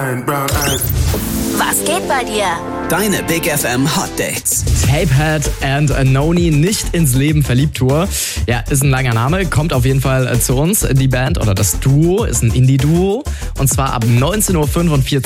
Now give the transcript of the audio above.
Was geht bei dir? Deine Big FM Hot Dates. Tapehead and Noni, nicht ins Leben verliebt Tour. Ja, ist ein langer Name, kommt auf jeden Fall zu uns. Die Band oder das Duo ist ein Indie-Duo und zwar ab 19.45 Uhr